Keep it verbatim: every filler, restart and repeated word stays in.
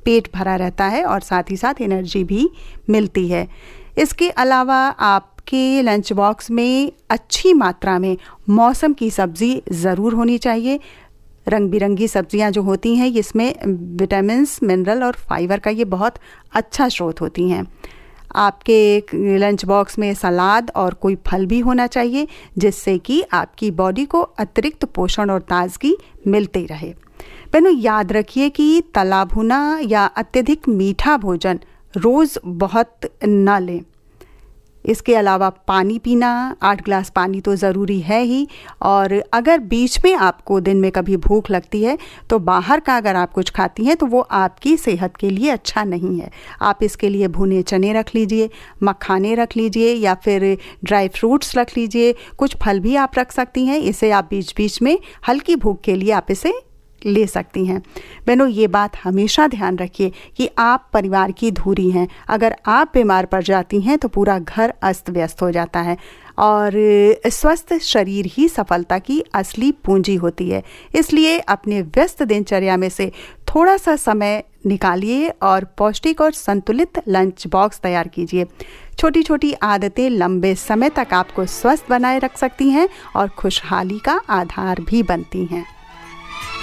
पेट भरा रहता है और साथ ही साथ एनर्जी भी मिलती है। इसके अलावा आपके लंच बॉक्स में अच्छी मात्रा में मौसम की सब्ज़ी ज़रूर होनी चाहिए। रंग बिरंगी सब्जियां जो होती हैं इसमें विटामिन्स, मिनरल और फाइबर का ये बहुत अच्छा स्रोत होती हैं। आपके लंच बॉक्स में सलाद और कोई फल भी होना चाहिए, जिससे कि आपकी बॉडी को अतिरिक्त पोषण और ताजगी मिलती रहे। बहनों, याद रखिए कि तला भुना या अत्यधिक मीठा भोजन रोज़ बहुत ना लें। इसके अलावा पानी पीना, आठ गिलास पानी तो ज़रूरी है ही। और अगर बीच में आपको दिन में कभी भूख लगती है तो बाहर का अगर आप कुछ खाती हैं तो वो आपकी सेहत के लिए अच्छा नहीं है। आप इसके लिए भुने चने रख लीजिए, मखाने रख लीजिए या फिर ड्राई फ्रूट्स रख लीजिए। कुछ फल भी आप रख सकती हैं। इसे आप बीच बीच में हल्की भूख के लिए आप इसे ले सकती हैं। बहनों, ये बात हमेशा ध्यान रखिए कि आप परिवार की धुरी हैं। अगर आप बीमार पड़ जाती हैं तो पूरा घर अस्त व्यस्त हो जाता है और स्वस्थ शरीर ही सफलता की असली पूंजी होती है। इसलिए अपने व्यस्त दिनचर्या में से थोड़ा सा समय निकालिए और पौष्टिक और संतुलित लंच बॉक्स तैयार कीजिए। छोटी छोटी आदतें लंबे समय तक आपको स्वस्थ बनाए रख सकती हैं और खुशहाली का आधार भी बनती हैं।